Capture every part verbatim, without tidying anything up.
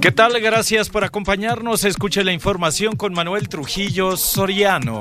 ¿Qué tal? Gracias por acompañarnos. Escuche la información con Manuel Trujillo Soriano.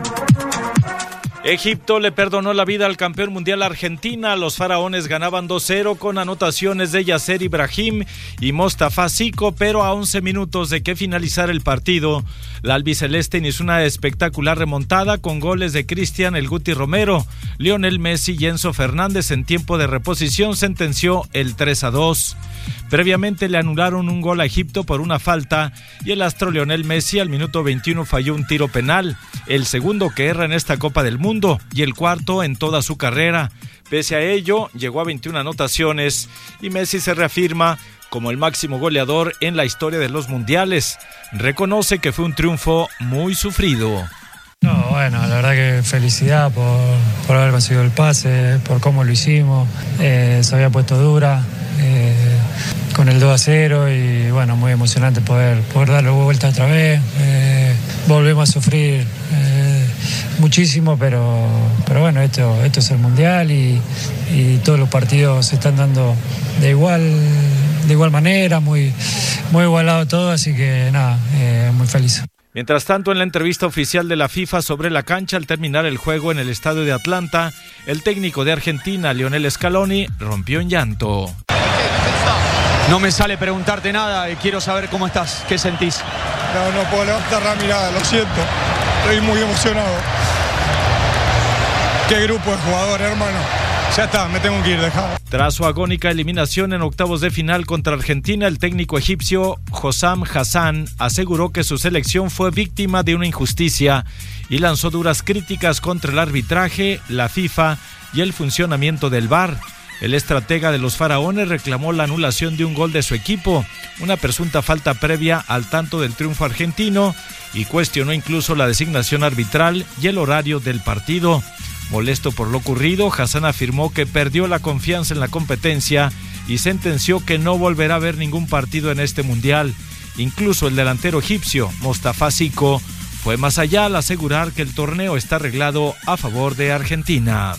Egipto le perdonó la vida al campeón mundial Argentina. Los faraones ganaban dos cero con anotaciones de Yasser Ibrahim y Mostafa Zico, pero a once minutos de que finalizara el partido, la albiceleste inició una espectacular remontada con goles de Cristian El Guti Romero. Lionel Messi y Enzo Fernández en tiempo de reposición sentenció el tres a dos. Previamente le anularon un gol a Egipto por una falta y el astro Lionel Messi al minuto veintiuno falló un tiro penal, el segundo que erra en esta Copa del Mundo y el cuarto en toda su carrera. Pese a ello, llegó a veintiuna anotaciones y Messi se reafirma como el máximo goleador en la historia de los mundiales. Reconoce que fue un triunfo muy sufrido. No, bueno, la verdad que felicidad por, por haber conseguido el pase, por cómo lo hicimos. Eh, se había puesto dura eh, con el dos a cero y bueno, muy emocionante poder, poder darle vuelta otra vez. Eh, volvemos a sufrir eh, muchísimo, pero, pero bueno, esto, esto es el Mundial y, y todos los partidos se están dando de igual, de igual manera, muy, muy igualado todo, así que nada, eh, muy feliz. Mientras tanto, en la entrevista oficial de la FIFA sobre la cancha al terminar el juego en el estadio de Atlanta, el técnico de Argentina, Lionel Scaloni, rompió en llanto. No me sale preguntarte nada, quiero saber cómo estás, ¿qué sentís? No, no puedo levantar la mirada, lo siento, estoy muy emocionado. Qué grupo de jugadores, hermano. Ya está, me tengo que ir, dejado. Tras su agónica eliminación en octavos de final contra Argentina, el técnico egipcio Hossam Hassan aseguró que su selección fue víctima de una injusticia y lanzó duras críticas contra el arbitraje, la FIFA y el funcionamiento del V A R. El estratega de los faraones reclamó la anulación de un gol de su equipo, una presunta falta previa al tanto del triunfo argentino, y cuestionó incluso la designación arbitral y el horario del partido. Molesto por lo ocurrido, Hassan afirmó que perdió la confianza en la competencia y sentenció que no volverá a ver ningún partido en este mundial. Incluso el delantero egipcio, Mostafa Zico, fue más allá al asegurar que el torneo está arreglado a favor de Argentina.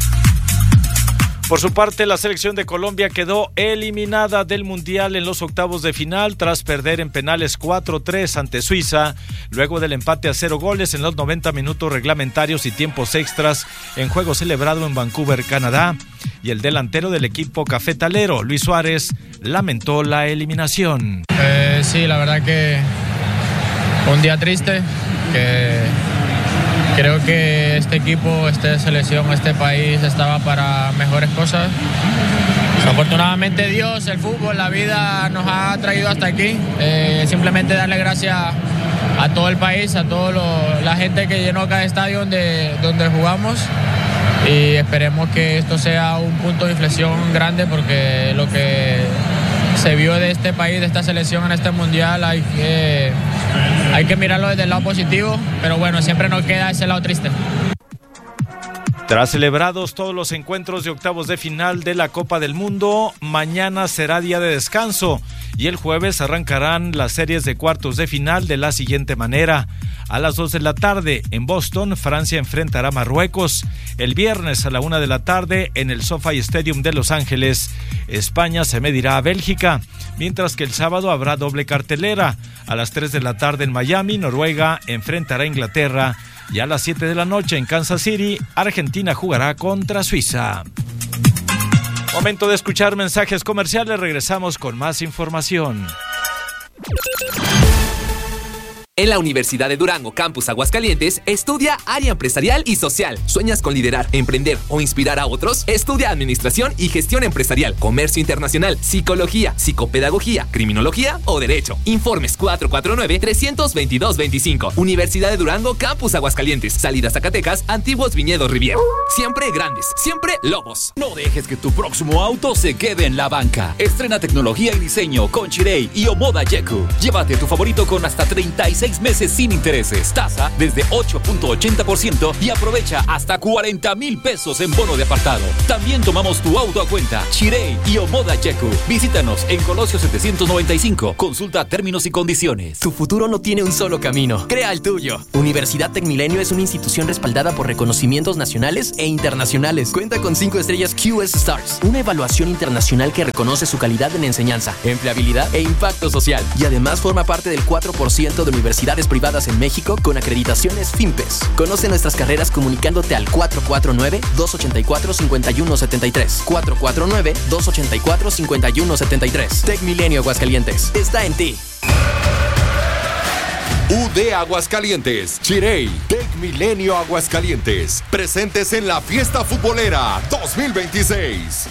Por su parte, la selección de Colombia quedó eliminada del Mundial en los octavos de final tras perder en penales cuatro tres ante Suiza, luego del empate a cero goles en los noventa minutos reglamentarios y tiempos extras en juego celebrado en Vancouver, Canadá. Y el delantero del equipo cafetalero, Luis Suárez, lamentó la eliminación. Eh, sí, la verdad que un día triste, que creo que este equipo, esta selección, este país estaba para mejores cosas. Afortunadamente Dios, el fútbol, la vida nos ha traído hasta aquí. Eh, simplemente darle gracias a todo el país, a toda la gente que llenó cada estadio donde, donde jugamos. Y esperemos que esto sea un punto de inflexión grande, porque lo que se vio de este país, de esta selección en este mundial, hay que, hay que mirarlo desde el lado positivo, pero bueno, siempre nos queda ese lado triste. Tras celebrados todos los encuentros de octavos de final de la Copa del Mundo, mañana será día de descanso y el jueves arrancarán las series de cuartos de final de la siguiente manera. A las dos de la tarde en Boston, Francia enfrentará a Marruecos. El viernes a la una de la tarde en el SoFi Stadium de Los Ángeles, España se medirá a Bélgica, mientras que el sábado habrá doble cartelera. A las tres de la tarde en Miami, Noruega enfrentará a Inglaterra. Y a las siete de la noche en Kansas City, Argentina jugará contra Suiza. Momento de escuchar mensajes comerciales, regresamos con más información. En la Universidad de Durango, Campus Aguascalientes, estudia área empresarial y social. ¿Sueñas con liderar, emprender o inspirar a otros? Estudia Administración y Gestión Empresarial, Comercio Internacional, Psicología, Psicopedagogía, Criminología o Derecho. Informes cuatro cuatro nueve, tres dos dos, dos cinco. Universidad de Durango, Campus Aguascalientes. Salida Zacatecas, Antiguos Viñedos Riviera. Siempre grandes, siempre lobos. No dejes que tu próximo auto se quede en la banca. Estrena tecnología y diseño con Chirei y Omoda Yeku. Llévate tu favorito con hasta treinta y seis seis meses sin intereses. Tasa desde ocho punto ochenta por ciento y aprovecha hasta cuarenta mil pesos en bono de apartado. También tomamos tu auto a cuenta. Chirey y Omoda Yeku. Visítanos en Colosio setecientos noventa y cinco. Consulta términos y condiciones. Tu futuro no tiene un solo camino. Crea el tuyo. Universidad Tecmilenio es una institución respaldada por reconocimientos nacionales e internacionales. Cuenta con cinco estrellas Q S Stars, una evaluación internacional que reconoce su calidad en enseñanza, empleabilidad e impacto social. Y además forma parte del cuatro por ciento de universidades privadas en México con acreditaciones FIMPES. Conoce nuestras carreras comunicándote al cuatro cuatro nueve, dos ocho cuatro, cinco uno siete tres. cuatro cuatro nueve, dos ocho cuatro, cinco uno siete tres. Tecmilenio Aguascalientes. Está en ti. U D Aguascalientes, Chirey, Tecmilenio Aguascalientes, presentes en la Fiesta Futbolera dos mil veintiséis.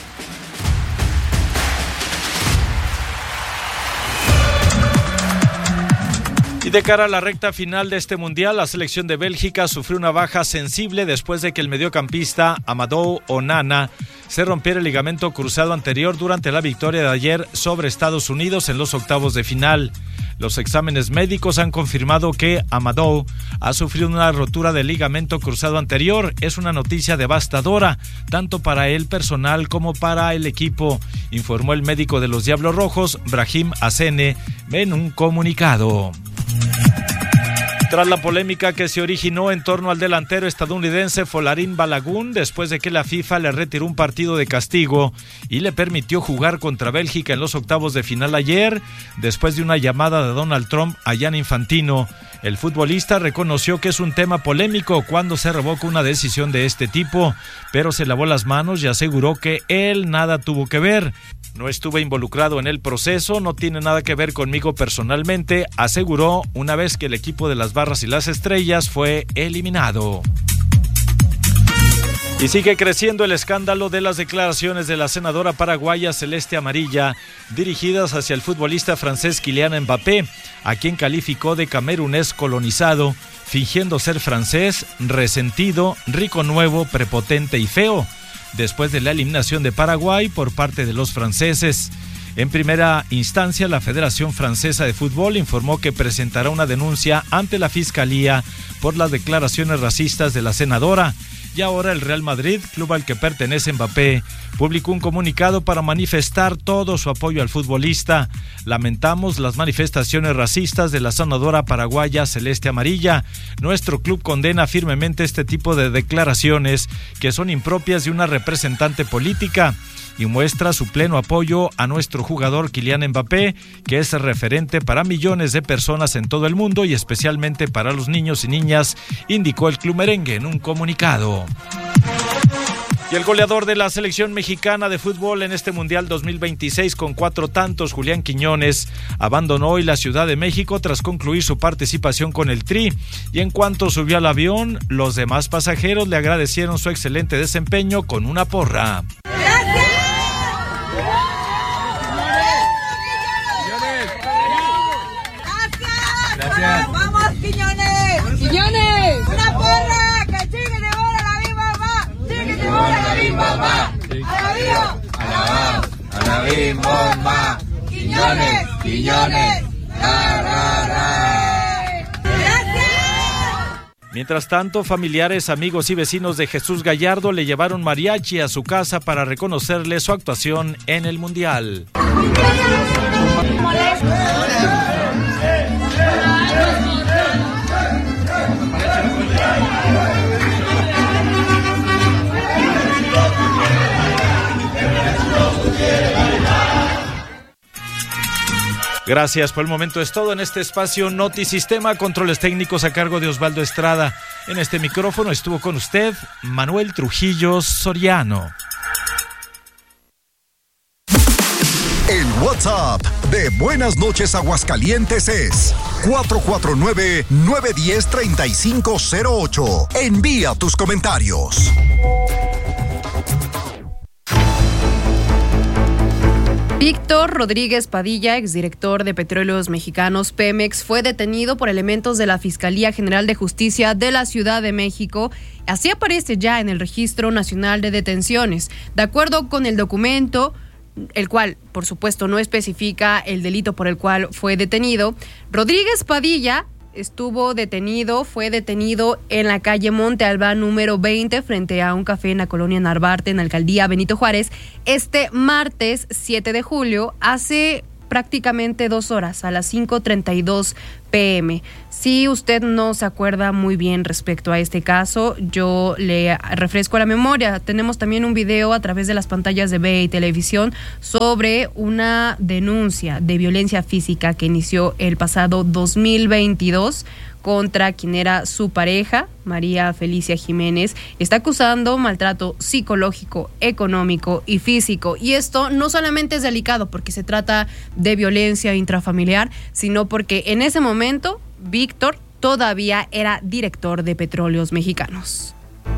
Y de cara a la recta final de este mundial, la selección de Bélgica sufrió una baja sensible después de que el mediocampista Amadou Onana se rompiera el ligamento cruzado anterior durante la victoria de ayer sobre Estados Unidos en los octavos de final. Los exámenes médicos han confirmado que Amadou ha sufrido una rotura del ligamento cruzado anterior. Es una noticia devastadora, tanto para él personal como para el equipo, informó el médico de los Diablos Rojos, Brahim Assene, en un comunicado. Tras la polémica que se originó en torno al delantero estadounidense Folarin Balogun, después de que la FIFA le retiró un partido de castigo y le permitió jugar contra Bélgica en los octavos de final ayer, después de una llamada de Donald Trump a Gianni Infantino, el futbolista reconoció que es un tema polémico cuando se revoca una decisión de este tipo, pero se lavó las manos y aseguró que él nada tuvo que ver. No estuve involucrado en el proceso, no tiene nada que ver conmigo personalmente, aseguró una vez que el equipo de las Barras y las Estrellas fue eliminado. Y sigue creciendo el escándalo de las declaraciones de la senadora paraguaya Celeste Amarilla, dirigidas hacia el futbolista francés Kylian Mbappé, a quien calificó de camerunés colonizado, fingiendo ser francés, resentido, rico nuevo, prepotente y feo, después de la eliminación de Paraguay por parte de los franceses. En primera instancia, la Federación Francesa de Fútbol informó que presentará una denuncia ante la Fiscalía por las declaraciones racistas de la senadora. Y ahora el Real Madrid, club al que pertenece Mbappé, publicó un comunicado para manifestar todo su apoyo al futbolista. Lamentamos las manifestaciones racistas de la senadora paraguaya Celeste Amarilla. Nuestro club condena firmemente este tipo de declaraciones que son impropias de una representante política y muestra su pleno apoyo a nuestro jugador Kylian Mbappé, que es referente para millones de personas en todo el mundo y especialmente para los niños y niñas, indicó el club merengue en un comunicado. Y el goleador de la selección mexicana de fútbol en este Mundial dos mil veintiséis con cuatro tantos, Julián Quiñones, abandonó hoy la Ciudad de México tras concluir su participación con el Tri. Y en cuanto subió al avión, los demás pasajeros le agradecieron su excelente desempeño con una porra. Gracias. ¡Vamos, Quiñones! ¡Quiñones! ¡Una porra! ¡Que chique de bola a la misma mamá! ¡Chique de bola a la misma mamá! ¡A la viva! ¡A la a la misma mamá! ¡Quiñones! ¡Quiñones! ¡La, la, la! ¡Gracias! Mientras tanto, familiares, amigos y vecinos de Jesús Gallardo le llevaron mariachi a su casa para reconocerle su actuación en el Mundial. Gracias, por el momento es todo en este espacio Notisistema, controles técnicos a cargo de Osvaldo Estrada. En este micrófono estuvo con usted Manuel Trujillo Soriano. El WhatsApp de Buenas Noches Aguascalientes es cuatro cuatro nueve, nueve uno cero, tres cinco cero ocho. Envía tus comentarios. Víctor Rodríguez Padilla, exdirector de Petróleos Mexicanos Pemex, fue detenido por elementos de la Fiscalía General de Justicia de la Ciudad de México. Así aparece ya en el Registro Nacional de Detenciones. De acuerdo con el documento, el cual, por supuesto, no especifica el delito por el cual fue detenido, Rodríguez Padilla estuvo detenido, fue detenido en la calle Monte Albán número veinte frente a un café en la colonia Narvarte, en la alcaldía Benito Juárez, este martes siete de julio, hace prácticamente dos horas, a las cinco treinta y dos pm. Si usted no se acuerda muy bien respecto a este caso, yo le refresco la memoria. Tenemos también un video a través de las pantallas de B E I Televisión sobre una denuncia de violencia física que inició el pasado dos mil veintidós contra quien era su pareja, María Felicia Jiménez. Está acusando maltrato psicológico, económico y físico. Y esto no solamente es delicado porque se trata de violencia intrafamiliar, sino porque en ese momento Víctor todavía era director de Petróleos Mexicanos.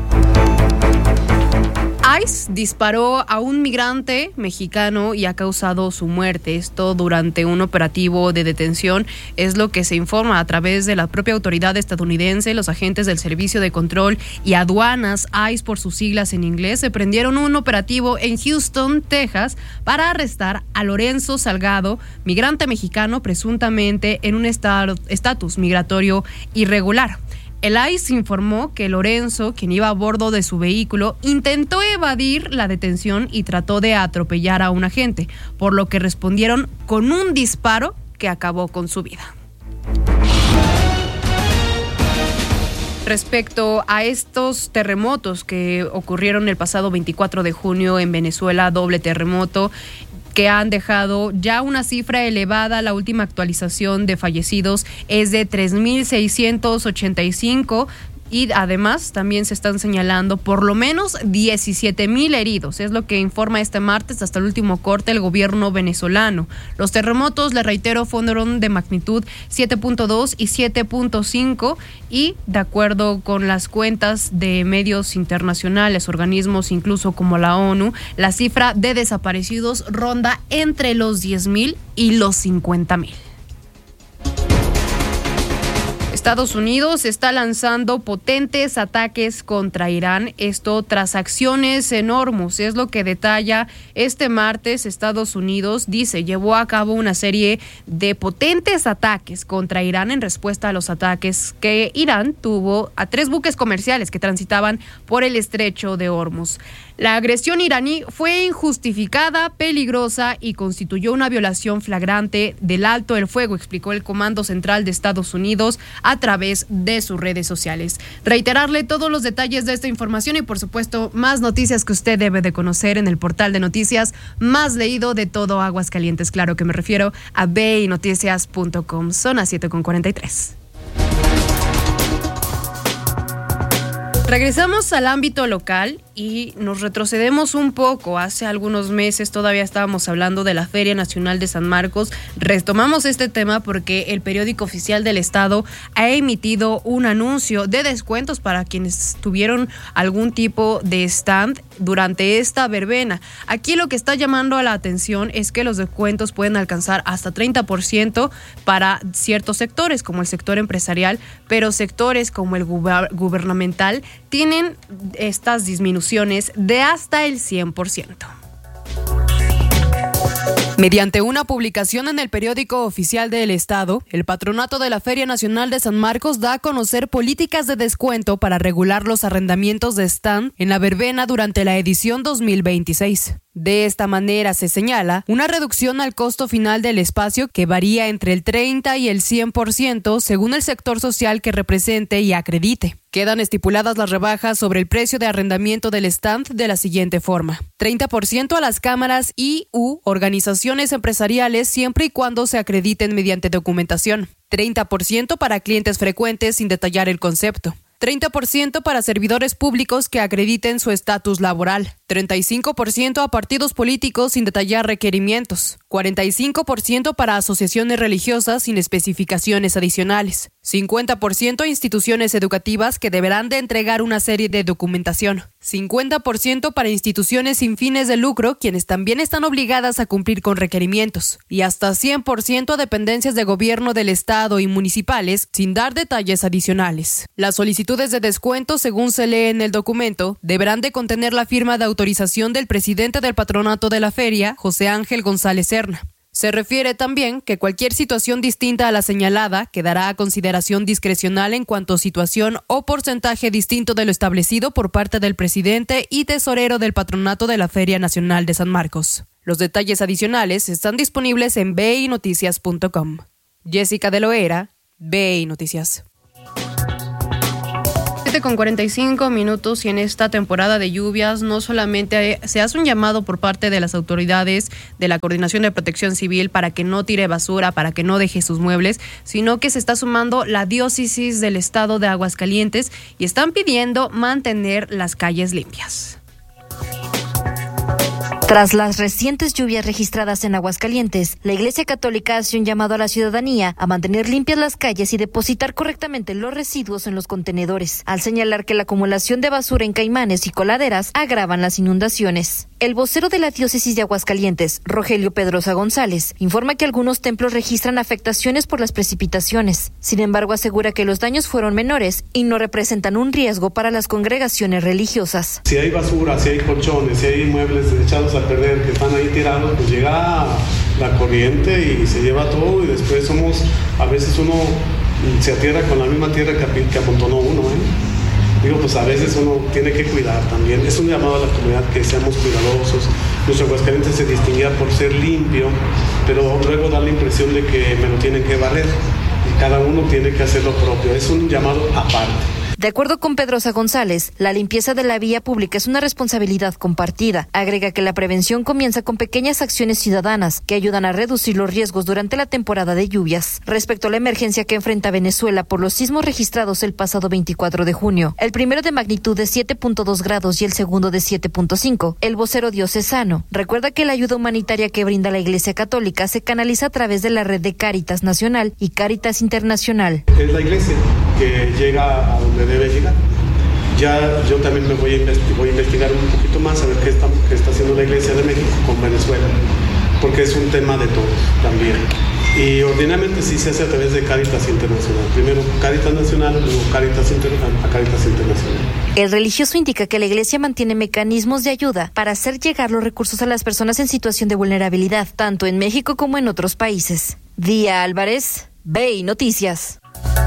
ICE disparó a un migrante mexicano y ha causado su muerte. Esto durante un operativo de detención, es lo que se informa a través de la propia autoridad estadounidense. Los agentes del Servicio de Control y Aduanas, ICE por sus siglas en inglés, se prendieron un operativo en Houston, Texas, para arrestar a Lorenzo Salgado, migrante mexicano presuntamente en un estatus migratorio irregular. El ICE informó que Lorenzo, quien iba a bordo de su vehículo, intentó evadir la detención y trató de atropellar a un agente, por lo que respondieron con un disparo que acabó con su vida. Respecto a estos terremotos que ocurrieron el pasado veinticuatro de junio en Venezuela, doble terremoto, que han dejado ya una cifra elevada. La última actualización de fallecidos es de tres mil seiscientos ochenta y cinco y además también se están señalando por lo menos diecisiete mil heridos. Es lo que informa este martes hasta el último corte el gobierno venezolano. Los terremotos, le reitero, fueron de magnitud siete punto dos y siete punto cinco y de acuerdo con las cuentas de medios internacionales, organismos incluso como la ONU, la cifra de desaparecidos ronda entre los diez mil y los cincuenta mil. Estados Unidos está lanzando potentes ataques contra Irán, esto tras acciones enormes. Es lo que detalla este martes. Estados Unidos dice llevó a cabo una serie de potentes ataques contra Irán en respuesta a los ataques que Irán tuvo a tres buques comerciales que transitaban por el estrecho de Hormuz. La agresión iraní fue injustificada, peligrosa y constituyó una violación flagrante del alto el fuego, explicó el Comando Central de Estados Unidos a través de sus redes sociales. Reiterarle todos los detalles de esta información y, por supuesto, más noticias que usted debe de conocer en el portal de noticias más leído de todo Aguascalientes. Claro que me refiero a b i noticias punto com. Son las siete con cuarenta y tres. Regresamos al ámbito local y nos retrocedemos un poco. Hace algunos meses todavía estábamos hablando de la Feria Nacional de San Marcos. Retomamos este tema porque el periódico oficial del estado ha emitido un anuncio de descuentos para quienes tuvieron algún tipo de stand durante esta verbena. Aquí lo que está llamando a la atención es que los descuentos pueden alcanzar hasta treinta por ciento para ciertos sectores, como el sector empresarial, pero sectores como el guber- gubernamental tienen estas disminuciones de hasta el cien por ciento. Mediante una publicación en el periódico oficial del Estado, el patronato de la Feria Nacional de San Marcos da a conocer políticas de descuento para regular los arrendamientos de stand en la verbena durante la edición dos mil veintiséis. De esta manera se señala una reducción al costo final del espacio que varía entre el treinta y el cien por ciento según el sector social que represente y acredite. Quedan estipuladas las rebajas sobre el precio de arrendamiento del stand de la siguiente forma: treinta por ciento a las cámaras y u organizaciones empresariales siempre y cuando se acrediten mediante documentación, treinta por ciento para clientes frecuentes sin detallar el concepto, treinta por ciento para servidores públicos que acrediten su estatus laboral, treinta y cinco por ciento a partidos políticos sin detallar requerimientos, cuarenta y cinco por ciento para asociaciones religiosas sin especificaciones adicionales, cincuenta por ciento a instituciones educativas que deberán de entregar una serie de documentación, cincuenta por ciento para instituciones sin fines de lucro, quienes también están obligadas a cumplir con requerimientos, y hasta cien por ciento a dependencias de gobierno del Estado y municipales, sin dar detalles adicionales. Las solicitudes de descuento, según se lee en el documento, deberán de contener la firma de autorización del presidente del patronato de la feria, José Ángel González Serna. Se refiere también que cualquier situación distinta a la señalada quedará a consideración discrecional en cuanto a situación o porcentaje distinto de lo establecido por parte del presidente y tesorero del patronato de la Feria Nacional de San Marcos. Los detalles adicionales están disponibles en b i noticias punto com. Jessica de Loera, B I Noticias. Con cuarenta y cinco minutos, y en esta temporada de lluvias no solamente se hace un llamado por parte de las autoridades de la Coordinación de Protección Civil para que no tire basura, para que no deje sus muebles, sino que se está sumando la diócesis del estado de Aguascalientes y están pidiendo mantener las calles limpias. Tras las recientes lluvias registradas en Aguascalientes, la Iglesia Católica hace un llamado a la ciudadanía a mantener limpias las calles y depositar correctamente los residuos en los contenedores, al señalar que la acumulación de basura en caimanes y coladeras agravan las inundaciones. El vocero de la diócesis de Aguascalientes, Rogelio Pedrosa González, informa que algunos templos registran afectaciones por las precipitaciones. Sin embargo, asegura que los daños fueron menores y no representan un riesgo para las congregaciones religiosas. Si hay basura, si hay colchones, si hay muebles echados a perder que están ahí tirados, pues llega la corriente y se lleva todo, y después somos, a veces uno se atierra con la misma tierra que, que amontonó uno, ¿eh? Digo, pues a veces uno tiene que cuidar también. Es un llamado a la comunidad que seamos cuidadosos. Nuestro Aguascalientes se distinguía por ser limpio, pero luego da la impresión de que me lo tienen que barrer, y cada uno tiene que hacer lo propio. Es un llamado aparte. De acuerdo con Pedrosa González, la limpieza de la vía pública es una responsabilidad compartida. Agrega que la prevención comienza con pequeñas acciones ciudadanas que ayudan a reducir los riesgos durante la temporada de lluvias. Respecto a la emergencia que enfrenta Venezuela por los sismos registrados el pasado veinticuatro de junio, el primero de magnitud de siete punto dos grados y el segundo de siete punto cinco, el vocero diocesano recuerda que la ayuda humanitaria que brinda la Iglesia Católica se canaliza a través de la red de Cáritas Nacional y Cáritas Internacional. Es la Iglesia que llega a donde debe llegar. Ya yo también me voy a, investi- voy a investigar un poquito más a ver qué está, qué está haciendo la Iglesia de México con Venezuela, porque es un tema de todos también. Y ordinariamente sí se hace a través de Cáritas Internacional. Primero Cáritas Nacional, luego Cáritas, Inter- a Cáritas Internacional. El religioso indica que la Iglesia mantiene mecanismos de ayuda para hacer llegar los recursos a las personas en situación de vulnerabilidad, tanto en México como en otros países. Día Álvarez, B I Noticias.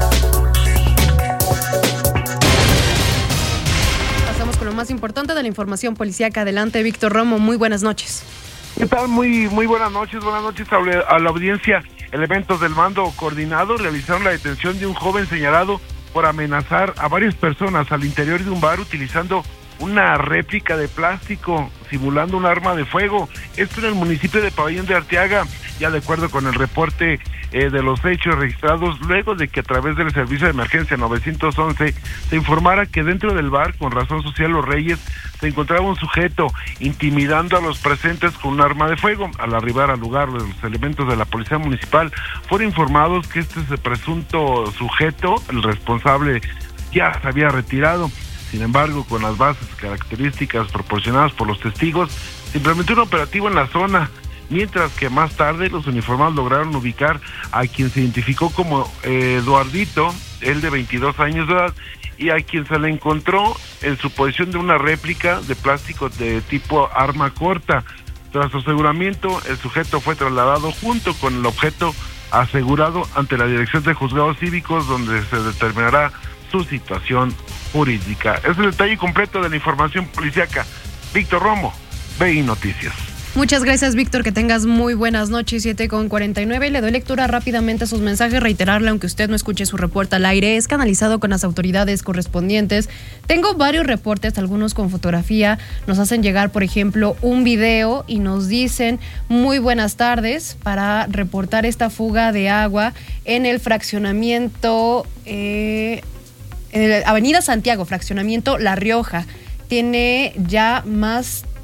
Con lo más importante de la información policíaca. Adelante, Víctor Romo, muy buenas noches. ¿Qué tal? Muy, muy buenas noches, buenas noches a la audiencia. Elementos del mando coordinado realizaron la detención de un joven señalado por amenazar a varias personas al interior de un bar utilizando una réplica de plástico simulando un arma de fuego. Esto en el municipio de Pabellón de Arteaga, ya de acuerdo con el reporte eh, de los hechos registrados luego de que a través del servicio de emergencia novecientos once se informara que dentro del bar con razón social Los Reyes se encontraba un sujeto intimidando a los presentes con un arma de fuego. Al arribar al lugar, los elementos de la policía municipal fueron informados que este presunto sujeto, el responsable, ya se había retirado. Sin embargo, con las bases características proporcionadas por los testigos, se implementó un operativo en la zona, mientras que más tarde los uniformados lograron ubicar a quien se identificó como eh, Eduardito, él de veintidós años de edad, y a quien se le encontró en su posición de una réplica de plástico de tipo arma corta. Tras su aseguramiento, el sujeto fue trasladado junto con el objeto asegurado ante la Dirección de Juzgados Cívicos, donde se determinará su situación jurídica. Es el detalle completo de la información policíaca. Víctor Romo, B I Noticias. Muchas gracias, Víctor, que tengas muy buenas noches. Siete con cuarenta y nueve, le doy lectura rápidamente a sus mensajes, reiterarle, aunque usted no escuche su reporte al aire, es canalizado con las autoridades correspondientes. Tengo varios reportes, algunos con fotografía, nos hacen llegar, por ejemplo, un video y nos dicen: muy buenas tardes, para reportar esta fuga de agua en el fraccionamiento eh, en la Avenida Santiago, fraccionamiento La Rioja. Tiene ya más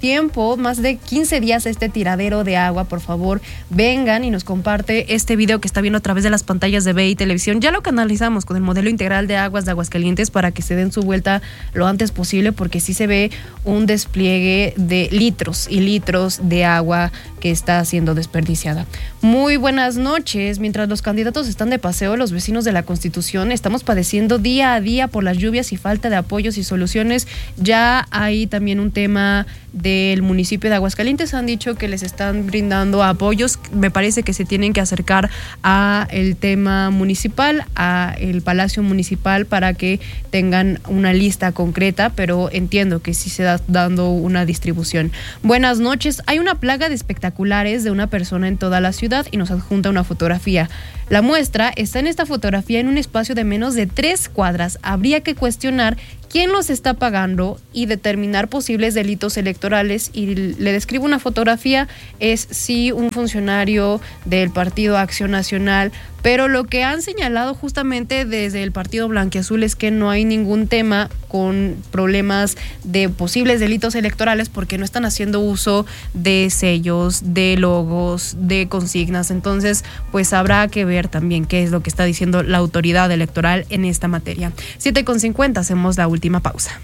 tiempo, más de quince días este tiradero de agua. Por favor, vengan y nos comparte este video que está viendo a través de las pantallas de B I Televisión. Ya lo canalizamos con el modelo integral de aguas de Aguascalientes para que se den su vuelta lo antes posible, porque sí se ve un despliegue de litros y litros de agua que está siendo desperdiciada. Muy buenas noches. Mientras los candidatos están de paseo, los vecinos de la Constitución estamos padeciendo día a día por las lluvias y falta de apoyos y soluciones. Ya hay también un tema del municipio de Aguascalientes. Han dicho que les están brindando apoyos. Me parece que se tienen que acercar a el tema municipal, a el Palacio Municipal, para que tengan una lista concreta, pero entiendo que sí se está dando una distribución. Buenas noches. Hay una plaga de espectaculares de una persona en toda la ciudad y nos adjunta una fotografía. La muestra está en esta fotografía en un espacio de menos de tres cuadras. Habría que cuestionar quién los está pagando y determinar posibles delitos electorales. Y le describo una fotografía, es sí un funcionario del Partido Acción Nacional, pero lo que han señalado justamente desde el Partido Blanquiazul es que no hay ningún tema con problemas de posibles delitos electorales, porque no están haciendo uso de sellos, de logos, de consignas. Entonces, pues habrá que ver también qué es lo que está diciendo la autoridad electoral en esta materia. siete con cincuenta, hacemos la última pausa.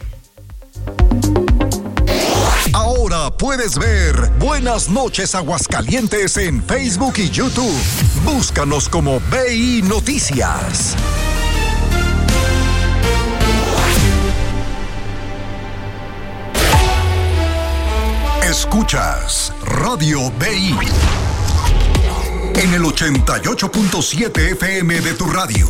Ahora puedes ver Buenas noches Aguascalientes en Facebook y YouTube. Búscanos como B I Noticias. Escuchas Radio B I en el ochenta y ocho punto siete F M de tu radio.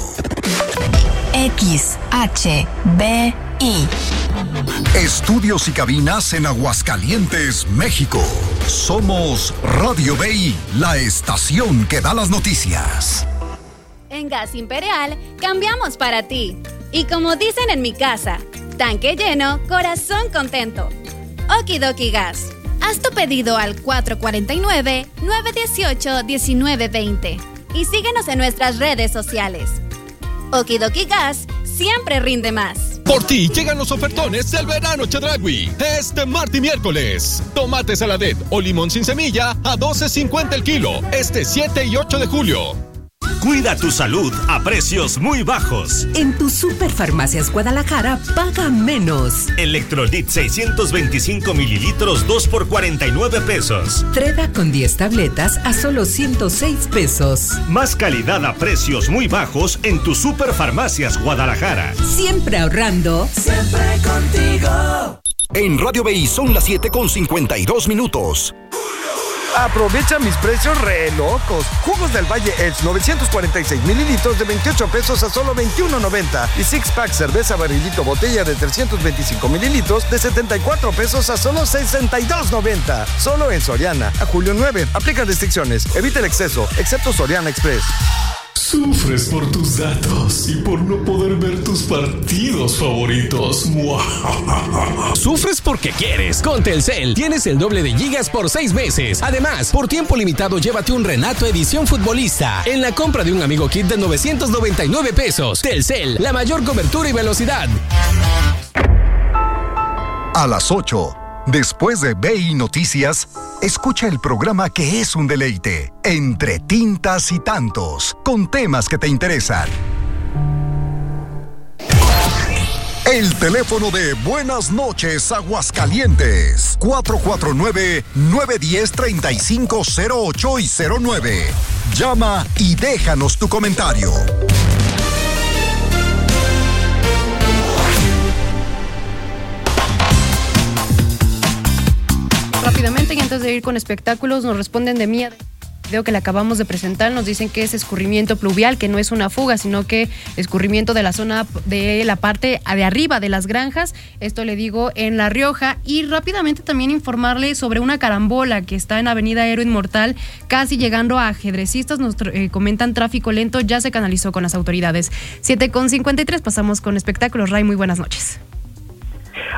X H B I. Estudios y cabinas en Aguascalientes, México. Somos Radio B I, la estación que da las noticias. En Gas Imperial, cambiamos para ti. Y como dicen en mi casa, tanque lleno, corazón contento. Okidoki Gas. Haz tu pedido al cuatro cuatro nueve, nueve uno ocho, uno nueve dos cero y síguenos en nuestras redes sociales. Okidoki Gas siempre rinde más. Por ti llegan los ofertones del verano Chedraui. Este martes y miércoles. Tomate saladet o limón sin semilla a doce cincuenta el kilo. Este siete y ocho de julio. Cuida tu salud a precios muy bajos. En tu Superfarmacias Guadalajara paga menos. Electrolit seiscientos veinticinco mililitros, dos por cuarenta y nueve pesos. Treda con diez tabletas a solo ciento seis pesos. Más calidad a precios muy bajos en tu Superfarmacias Guadalajara. Siempre ahorrando. Siempre contigo. En Radio B I son las siete con cincuenta y dos minutos. Aprovecha mis precios re locos. Jugos del Valle Edge, novecientos cuarenta y seis mililitros de veintiocho pesos a solo veintiuno noventa. Y Six Pack cerveza barrilito botella de trescientos veinticinco mililitros de setenta y cuatro pesos a solo sesenta y dos noventa. Solo en Soriana. A julio nueve. Aplica restricciones. Evita el exceso, excepto Soriana Express. Sufres por tus datos y por no poder ver tus partidos favoritos. Sufres porque quieres. Con Telcel tienes el doble de gigas por seis meses. Además, por tiempo limitado, llévate un Renato Edición Futbolista en la compra de un Amigo Kit de novecientos noventa y nueve pesos. Telcel, la mayor cobertura y velocidad. A las ocho. Después de B I Noticias, escucha el programa que es un deleite, Entre Tintas y Tantos, con temas que te interesan. El teléfono de Buenas noches Aguascalientes, cuatro cuatro nueve, nueve uno cero, tres cinco cero ocho y cero nueve. Llama y déjanos tu comentario. Rápidamente, y antes de ir con espectáculos, nos responden de Mía. Video que le acabamos de presentar, nos dicen que es escurrimiento pluvial, que no es una fuga, sino que escurrimiento de la zona de la parte de arriba de las granjas. Esto le digo en La Rioja. Y rápidamente también informarle sobre una carambola que está en Avenida Héroe Inmortal, casi llegando a Ajedrecistas. Nos eh, comentan tráfico lento, ya se canalizó con las autoridades. siete con cincuenta y tres, pasamos con espectáculos. Ray, muy buenas noches.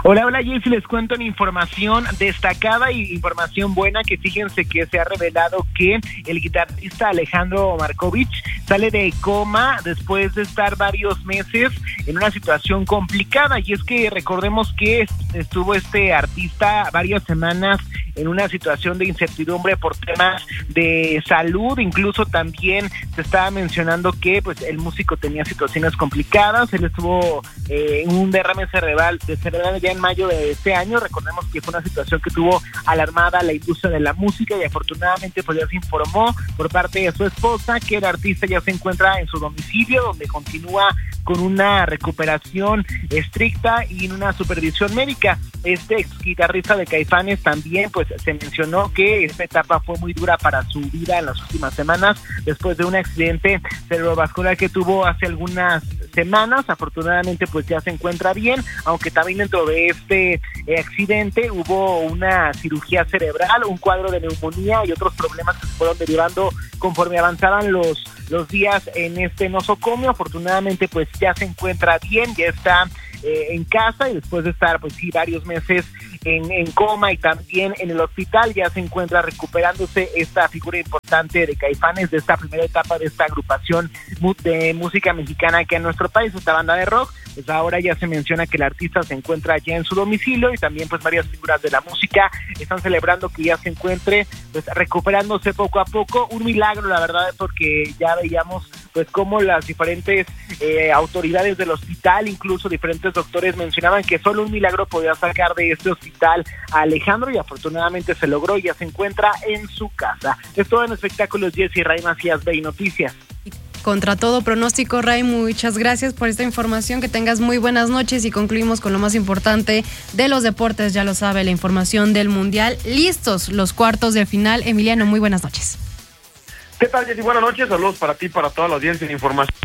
Hola, hola Jessy, les cuento una información destacada y información buena, que fíjense que se ha revelado que el guitarrista Alejandro Markovich sale de coma después de estar varios meses en una situación complicada, y es que recordemos que estuvo este artista varias semanas en una situación de incertidumbre por temas de salud. Incluso también se estaba mencionando que pues el músico tenía situaciones complicadas. Él estuvo eh, en un derrame cerebral, de cerebral ya en mayo de este año. Recordemos que fue una situación que tuvo alarmada la industria de la música, y afortunadamente pues ya se informó por parte de su esposa que el artista ya se encuentra en su domicilio, donde continúa con una recuperación estricta y en una supervisión médica. Este ex guitarrista de Caifanes también pues se mencionó que esta etapa fue muy dura para su vida en las últimas semanas, después de un accidente cerebrovascular que tuvo hace algunas semanas. Afortunadamente pues ya se encuentra bien, aunque también dentro de este eh, accidente hubo una cirugía cerebral, un cuadro de neumonía y otros problemas que se fueron derivando conforme avanzaban los los días en este nosocomio. Afortunadamente pues ya se encuentra bien, ya está eh, en casa, y después de estar pues sí varios meses en, en coma y también en el hospital, ya se encuentra recuperándose esta figura importante de Caifanes, de esta primera etapa de esta agrupación de música mexicana aquí en nuestro país, esta banda de rock. Pues ahora ya se menciona que el artista se encuentra ya en su domicilio, y también pues varias figuras de la música están celebrando que ya se encuentre pues recuperándose poco a poco. Un milagro, la verdad, porque ya veíamos pues cómo las diferentes eh, autoridades del hospital, incluso diferentes doctores, mencionaban que solo un milagro podía sacar de este hospital a Alejandro, y afortunadamente se logró y ya se encuentra en su casa. Es todo en Espectáculos, Jessy Ray Macías, Ve y Noticias. Contra todo pronóstico, Ray, muchas gracias por esta información, que tengas muy buenas noches, y concluimos con lo más importante de los deportes, ya lo sabe, la información del Mundial. Listos los cuartos de final. Emiliano, muy buenas noches. ¿Qué tal, Jessy? Buenas noches, saludos para ti, para toda la audiencia de información.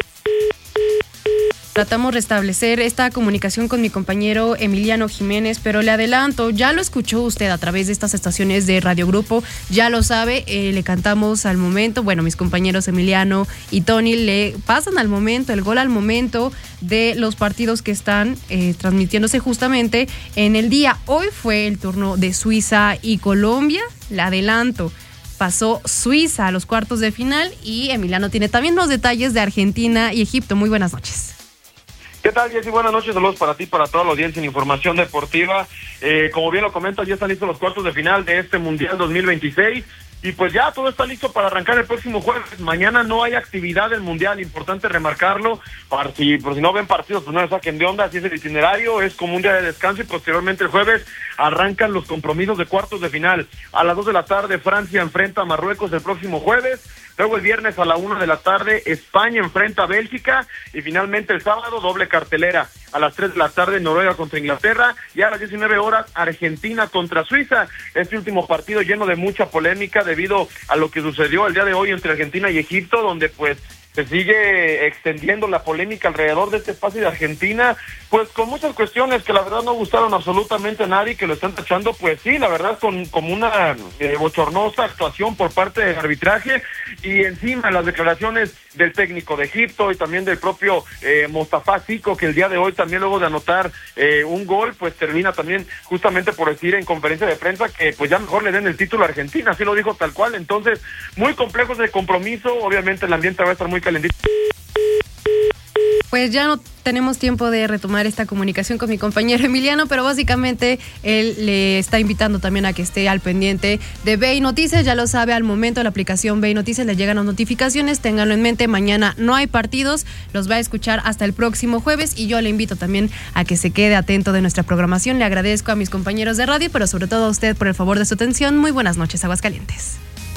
Tratamos de restablecer esta comunicación con mi compañero Emiliano Jiménez, pero le adelanto, ya lo escuchó usted a través de estas estaciones de Radio Grupo, ya lo sabe, eh, le cantamos al momento. Bueno, mis compañeros Emiliano y Tony le pasan al momento, el gol al momento de los partidos que están eh, transmitiéndose justamente en el día. Hoy fue el turno de Suiza y Colombia, le adelanto. Pasó Suiza a los cuartos de final, y Emiliano tiene también los detalles de Argentina y Egipto. Muy buenas noches. ¿Qué tal, Jessy? Buenas noches, saludos para ti, para toda la audiencia en Información Deportiva. Eh, como bien lo comento, ya están listos los cuartos de final de este Mundial dos mil veintiséis. Y pues ya todo está listo para arrancar el próximo jueves. Mañana no hay actividad del Mundial, importante remarcarlo, para si, por si no ven partidos, pues no les saquen de onda. Así es el itinerario, es como un día de descanso, y posteriormente el jueves arrancan los compromisos de cuartos de final. A las dos de la tarde Francia enfrenta a Marruecos el próximo jueves. Luego el viernes a la una de la tarde España enfrenta a Bélgica, y finalmente el sábado doble cartelera. A las tres de la tarde Noruega contra Inglaterra, y a las diecinueve horas Argentina contra Suiza. Este último partido lleno de mucha polémica debido a lo que sucedió el día de hoy entre Argentina y Egipto, donde pues se sigue extendiendo la polémica alrededor de este espacio de Argentina, pues con muchas cuestiones que la verdad no gustaron absolutamente a nadie, que lo están tachando, pues sí, la verdad, con como una eh, bochornosa actuación por parte del arbitraje, y encima las declaraciones del técnico de Egipto y también del propio eh, Mostafa Zico, que el día de hoy también, luego de anotar eh, un gol, pues termina también justamente por decir en conferencia de prensa que pues ya mejor le den el título a Argentina, así lo dijo tal cual. Entonces, muy complejo ese compromiso, obviamente el ambiente va a estar muy calentito. Pues ya no tenemos tiempo de retomar esta comunicación con mi compañero Emiliano, pero básicamente él le está invitando también a que esté al pendiente de Ve y Noticias. Ya lo sabe, al momento de la aplicación Ve y Noticias le llegan las notificaciones, ténganlo en mente, mañana no hay partidos, los va a escuchar hasta el próximo jueves, y yo le invito también a que se quede atento de nuestra programación. Le agradezco a mis compañeros de radio, pero sobre todo a usted por el favor de su atención. Muy buenas noches, Aguascalientes.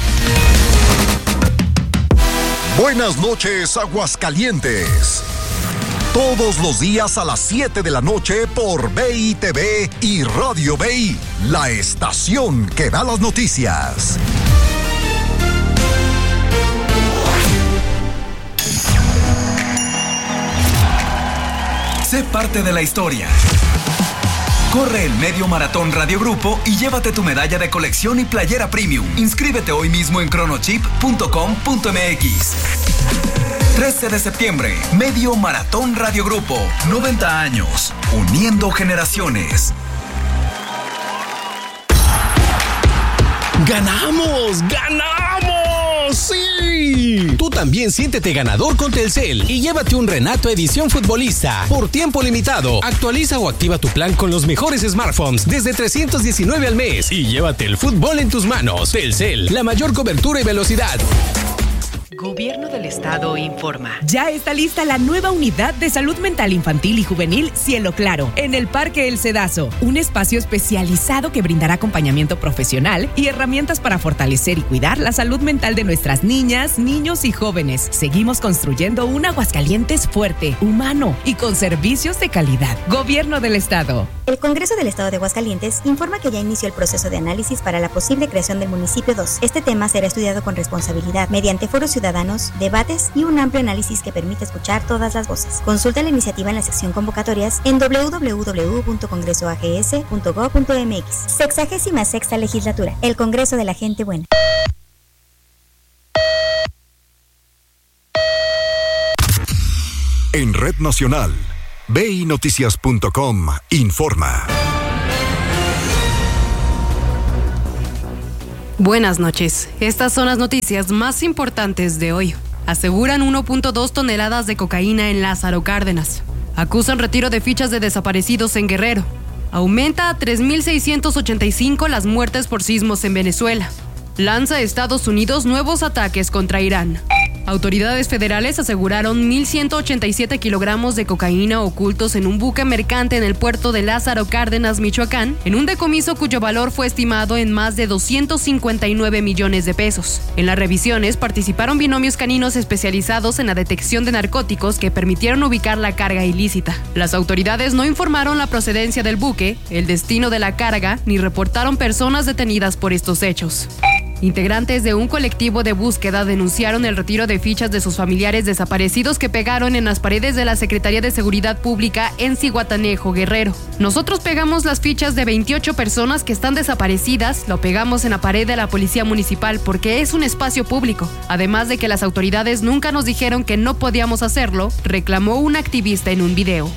Buenas noches, Aguascalientes. Todos los días a las siete de la noche por V I T V y Radio V I, la estación que da las noticias. Sé parte de la historia. Corre el Medio Maratón Radio Grupo y llévate tu medalla de colección y playera premium. Inscríbete hoy mismo en cronochip punto com punto m x. trece de septiembre, Medio Maratón Radio Grupo. noventa años, uniendo generaciones. ¡Ganamos! ¡Ganamos! ¡Sí! Tú también siéntete ganador con Telcel y llévate un Renato Edición Futbolista por tiempo limitado. Actualiza o activa tu plan con los mejores smartphones desde trescientos diecinueve al mes y llévate el fútbol en tus manos. Telcel, la mayor cobertura y velocidad. Gobierno del Estado informa. Ya está lista la nueva unidad de salud mental infantil y juvenil Cielo Claro en el Parque El Cedazo, un espacio especializado que brindará acompañamiento profesional y herramientas para fortalecer y cuidar la salud mental de nuestras niñas, niños y jóvenes. Seguimos construyendo un Aguascalientes fuerte, humano y con servicios de calidad. Gobierno del Estado. El Congreso del Estado de Aguascalientes informa que ya inició el proceso de análisis para la posible creación del municipio dos. Este tema será estudiado con responsabilidad mediante foros ciudadanos, debates y un amplio análisis que permite escuchar todas las voces. Consulta la iniciativa en la sección convocatorias en doble u doble u doble u punto congreso a g s punto gob punto m x. Sexagésima sexta legislatura. El Congreso de la Gente Buena. En Red Nacional, b i noticias punto com informa. Buenas noches. Estas son las noticias más importantes de hoy. Aseguran uno punto dos toneladas de cocaína en Lázaro Cárdenas. Acusan retiro de fichas de desaparecidos en Guerrero. Aumenta a tres mil seiscientos ochenta y cinco las muertes por sismos en Venezuela. Lanza Estados Unidos nuevos ataques contra Irán. Autoridades federales aseguraron mil ciento ochenta y siete kilogramos de cocaína ocultos en un buque mercante en el puerto de Lázaro Cárdenas, Michoacán, en un decomiso cuyo valor fue estimado en más de doscientos cincuenta y nueve millones de pesos. En las revisiones participaron binomios caninos especializados en la detección de narcóticos que permitieron ubicar la carga ilícita. Las autoridades no informaron la procedencia del buque, el destino de la carga, ni reportaron personas detenidas por estos hechos. Integrantes de un colectivo de búsqueda denunciaron el retiro de fichas de sus familiares desaparecidos que pegaron en las paredes de la Secretaría de Seguridad Pública en Zihuatanejo, Guerrero. Nosotros pegamos las fichas de veintiocho personas que están desaparecidas, lo pegamos en la pared de la Policía Municipal porque es un espacio público. Además de que las autoridades nunca nos dijeron que no podíamos hacerlo, reclamó un activista en un video.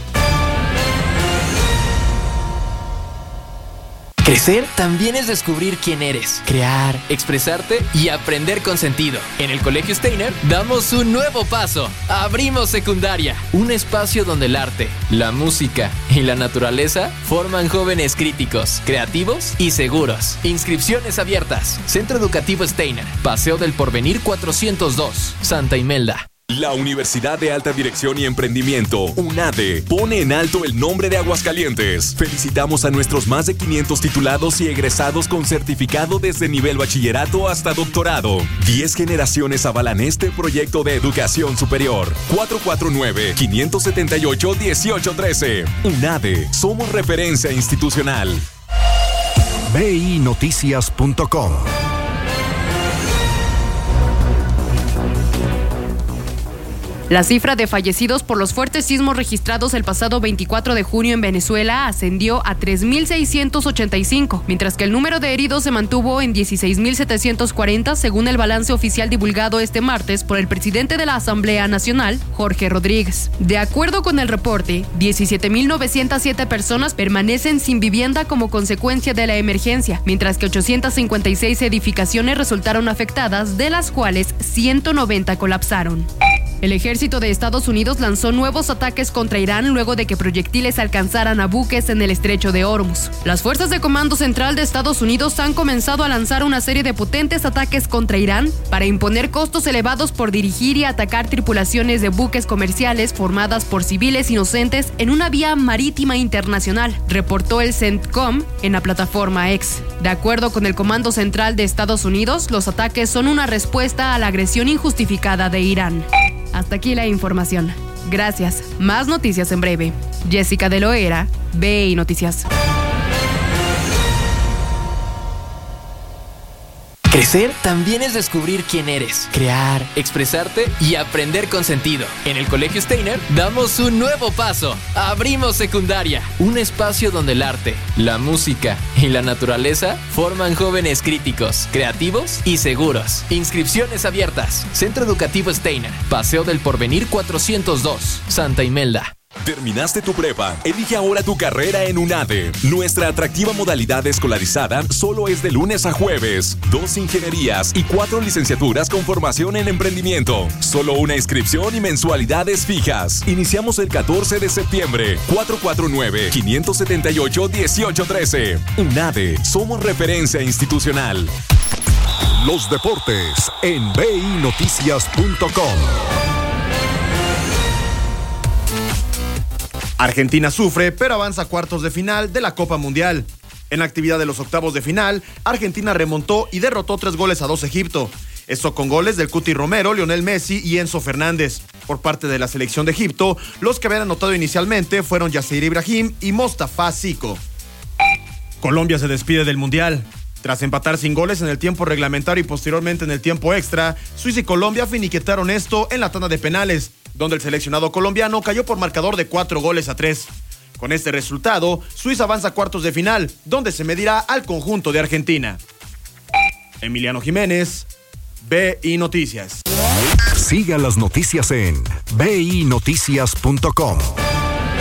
Crecer también es descubrir quién eres, crear, expresarte y aprender con sentido. En el Colegio Steiner damos un nuevo paso. Abrimos secundaria, un espacio donde el arte, la música y la naturaleza forman jóvenes críticos, creativos y seguros. Inscripciones abiertas. Centro Educativo Steiner, Paseo del Porvenir cuatrocientos dos, Santa Imelda. La Universidad de Alta Dirección y Emprendimiento, UNADE, pone en alto el nombre de Aguascalientes. Felicitamos a nuestros más de quinientos titulados y egresados con certificado desde nivel bachillerato hasta doctorado. Diez generaciones avalan este proyecto de educación superior. cuatro cuatro nueve, cinco siete ocho, uno ocho uno tres. UNADE, somos referencia institucional. b i noticias punto com. La cifra de fallecidos por los fuertes sismos registrados el pasado veinticuatro de junio en Venezuela ascendió a tres mil seiscientos ochenta y cinco, mientras que el número de heridos se mantuvo en dieciséis mil setecientos cuarenta, según el balance oficial divulgado este martes por el presidente de la Asamblea Nacional, Jorge Rodríguez. De acuerdo con el reporte, diecisiete mil novecientas siete personas permanecen sin vivienda como consecuencia de la emergencia, mientras que ochocientas cincuenta y seis edificaciones resultaron afectadas, de las cuales ciento noventa colapsaron. El ejército de Estados Unidos lanzó nuevos ataques contra Irán luego de que proyectiles alcanzaran a buques en el estrecho de Hormuz. Las fuerzas de Comando Central de Estados Unidos han comenzado a lanzar una serie de potentes ataques contra Irán para imponer costos elevados por dirigir y atacar tripulaciones de buques comerciales formadas por civiles inocentes en una vía marítima internacional, reportó el CENTCOM en la plataforma X. De acuerdo con el Comando Central de Estados Unidos, los ataques son una respuesta a la agresión injustificada de Irán. Hasta aquí la información. Gracias. Más noticias en breve. Jessica de Loera, B I Crecer también es descubrir quién eres, crear, expresarte y aprender con sentido. En el Colegio Steiner damos un nuevo paso. Abrimos secundaria, un espacio donde el arte, la música y la naturaleza forman jóvenes críticos, creativos y seguros. Inscripciones abiertas. Centro Educativo Steiner, Paseo del Porvenir cuatrocientos dos, Santa Imelda. ¿Terminaste tu prepa? Elige ahora tu carrera en UNADE. Nuestra atractiva modalidad escolarizada solo es de lunes a jueves. Dos ingenierías y cuatro licenciaturas con formación en emprendimiento. Solo una inscripción y mensualidades fijas. Iniciamos el catorce de septiembre. cuatro cuatro nueve, cinco siete ocho, uno ocho uno tres. UNADE. Somos referencia institucional. Los deportes en b i noticias punto com. Argentina sufre, pero avanza a cuartos de final de la Copa Mundial. En la actividad de los octavos de final, Argentina remontó y derrotó tres goles a dos Egipto. Esto con goles del Cuti Romero, Lionel Messi y Enzo Fernández. Por parte de la selección de Egipto, los que habían anotado inicialmente fueron Yasser Ibrahim y Mostafa Siko. Colombia se despide del Mundial. Tras empatar sin goles en el tiempo reglamentario y posteriormente en el tiempo extra, Suiza y Colombia finiquetaron esto en la tanda de penales, donde el seleccionado colombiano cayó por marcador de cuatro goles a tres. Con este resultado, Suiza avanza a cuartos de final, donde se medirá al conjunto de Argentina. Emiliano Jiménez, B I Noticias. Siga las noticias en b i noticias punto com.